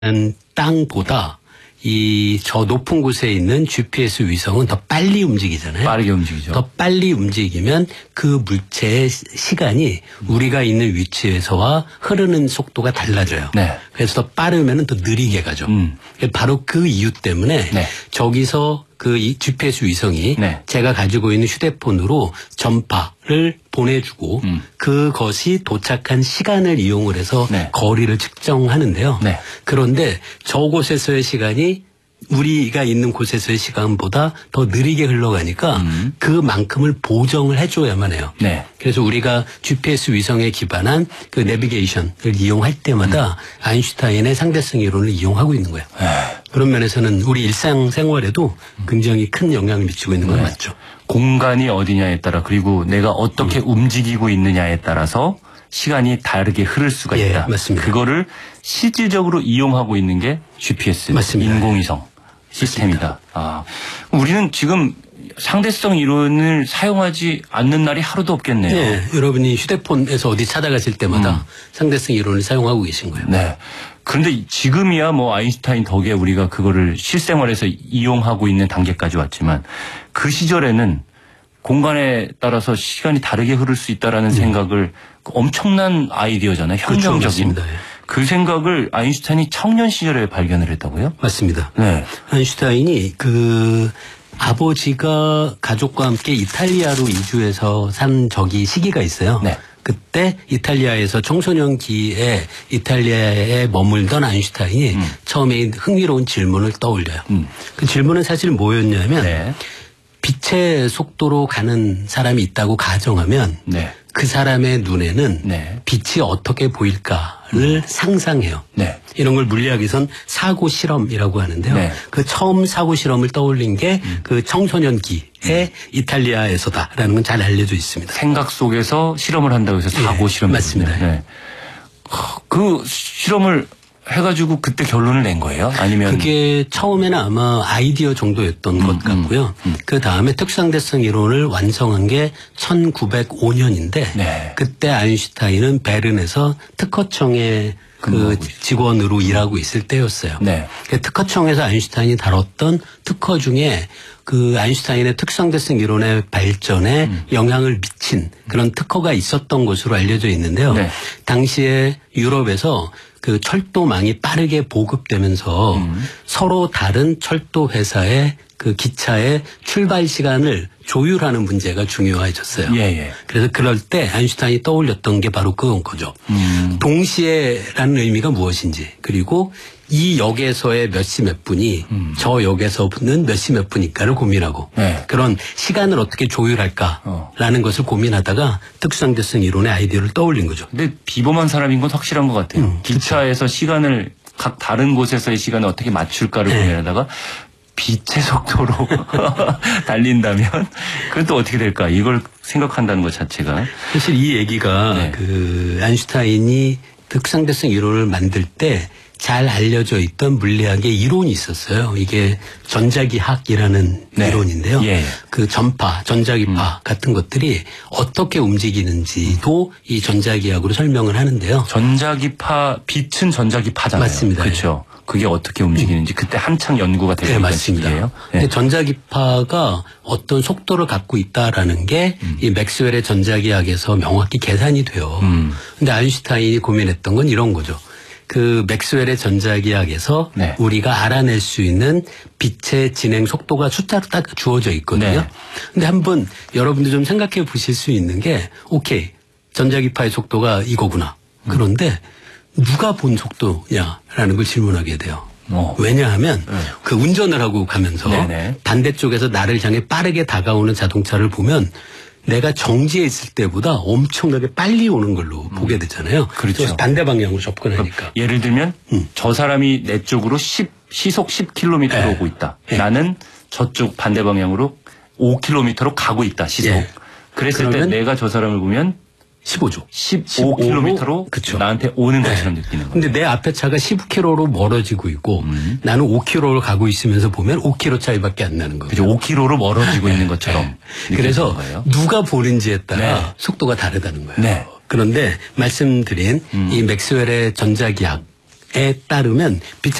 땅보다 저 높은 곳에 있는 GPS 위성은 더 빨리 움직이잖아요. 빠르게 움직이죠. 더 빨리 움직이면 그 물체의 시간이 우리가 있는 위치에서와 흐르는 속도가 달라져요. 네. 그래서 더 빠르면 더 느리게 가죠. 바로 그 이유 때문에 네. 저기서 이 GPS 위성이 네. 제가 가지고 있는 휴대폰으로 전파를 보내주고 그것이 도착한 시간을 이용을 해서 네. 거리를 측정하는데요. 네. 그런데 저곳에서의 시간이 우리가 있는 곳에서의 시간보다 더 느리게 흘러가니까 그만큼을 보정을 해줘야만 해요. 네. 그래서 우리가 GPS 위성에 기반한 그 내비게이션을 이용할 때마다 아인슈타인의 상대성 이론을 이용하고 있는 거예요. 그런 면에서는 우리 일상생활에도 굉장히 큰 영향을 미치고 있는 건 네. 맞죠. 공간이 어디냐에 따라 그리고 내가 어떻게 움직이고 있느냐에 따라서 시간이 다르게 흐를 수가 예, 있다. 맞습니다. 그거를 실질적으로 이용하고 있는 게 GPS, 맞습니다. 인공위성 시스템이다. 아, 우리는 지금 상대성 이론을 사용하지 않는 날이 하루도 없겠네요. 네, 여러분이 휴대폰에서 어디 찾아가실 때마다 상대성 이론을 사용하고 계신 거예요. 네. 그런데 지금이야 뭐 아인슈타인 덕에 우리가 그거를 실생활에서 이용하고 있는 단계까지 왔지만 그 시절에는 공간에 따라서 시간이 다르게 흐를 수 있다라는 생각을 엄청난 아이디어잖아요. 혁명적인. 그렇죠, 그 생각을 아인슈타인이 청년 시절에 발견을 했다고요? 맞습니다. 네. 아인슈타인이 아버지가 가족과 함께 이탈리아로 이주해서 산 시기가 있어요. 네. 그때 이탈리아에서 청소년기에 이탈리아에 머물던 아인슈타인이 처음에 흥미로운 질문을 떠올려요. 그 질문은 사실 뭐였냐면 네. 빛의 속도로 가는 사람이 있다고 가정하면 네. 그 사람의 눈에는 네. 빛이 어떻게 보일까를 상상해요. 네. 이런 걸 물리학에선 사고 실험이라고 하는데요. 네. 그 처음 사고 실험을 떠올린 게 그 청소년기에 이탈리아에서다라는 건 잘 알려져 있습니다. 생각 속에서 실험을 한다고 해서 사고 네, 실험. 맞습니다. 네. 그 실험을 해가지고 그때 결론을 낸 거예요? 아니면 그게 처음에는 아마 아이디어 정도였던 것 같고요. 그 다음에 특수상대성 이론을 완성한 게 1905년인데 네. 그때 아인슈타인은 베른에서 특허청의 그 직원으로 일하고 있을 때였어요. 네. 그 특허청에서 아인슈타인이 다뤘던 특허 중에 그 아인슈타인의 특수상대성 이론의 발전에 영향을 미친 그런 특허가 있었던 것으로 알려져 있는데요. 네. 당시에 유럽에서 그 철도망이 빠르게 보급되면서 서로 다른 철도 회사의 그 기차의 출발 시간을 조율하는 문제가 중요해졌어요. 예, 예. 그래서 그럴 때 아인슈타인이 떠올렸던 게 바로 그건 거죠. 동시에라는 의미가 무엇인지 그리고 이 역에서의 몇 시 몇 분이 저 역에서는 몇 시 몇 분일까를 고민하고 네. 그런 시간을 어떻게 조율할까라는 것을 고민하다가 특수상대성 이론의 아이디어를 떠올린 거죠. 근데 비범한 사람인 건 확실한 것 같아요. 기차에서 시간을 각 다른 곳에서의 시간을 어떻게 맞출까를 고민하다가 빛의 속도로 달린다면 그건 또 어떻게 될까? 이걸 생각한다는 것 자체가 사실 이 얘기가 네. 그 아인슈타인이 특수상대성 이론을 만들 때 잘 알려져 있던 물리학의 이론이 있었어요. 이게 전자기학이라는 네. 이론인데요. 예. 그 전파, 전자기파 같은 것들이 어떻게 움직이는지도 이 전자기학으로 설명을 하는데요. 전자기파 빛은 전자기파잖아요. 맞습니다. 그렇죠. 그게 어떻게 움직이는지 그때 한창 연구가 되고 네, 있던 맞습니다. 시기예요. 근데 전자기파가 어떤 속도를 갖고 있다라는 게 이 맥스웰의 전자기학에서 명확히 계산이 돼요. 근데 아인슈타인이 고민했던 건 이런 거죠. 그 맥스웰의 전자기학에서 네. 우리가 알아낼 수 있는 빛의 진행 속도가 숫자로 딱 주어져 있거든요. 네. 근데 한번 여러분들 좀 생각해 보실 수 있는 게 오케이 전자기파의 속도가 이거구나. 그런데 누가 본 속도냐라는 걸 질문하게 돼요. 왜냐하면 그 운전을 하고 가면서 네네. 반대쪽에서 나를 향해 빠르게 다가오는 자동차를 보면 내가 정지해 있을 때보다 엄청나게 빨리 오는 걸로 보게 되잖아요. 그렇죠. 그래서 반대 방향으로 접근하니까. 예를 들면 저 사람이 내 쪽으로 시속 10km로 네. 오고 있다. 나는 저쪽 반대 방향으로 5km로 가고 있다. 시속. 예. 그랬을 때 그러면 내가 저 사람을 보면 15죠. 15km로 그쵸. 나한테 오는 것처럼 느끼는 거예요. 근데 내 앞에 차가 15km로 멀어지고 있고 나는 5km로 가고 있으면서 보면 5km 차이밖에 안 나는 거예요. 그죠. 5km로 멀어지고 있는 것처럼. 그래서 거예요. 누가 보는지에 따라 네. 속도가 다르다는 거예요. 네. 그런데 말씀드린 이 맥스웰의 전자기학 따르면 빛의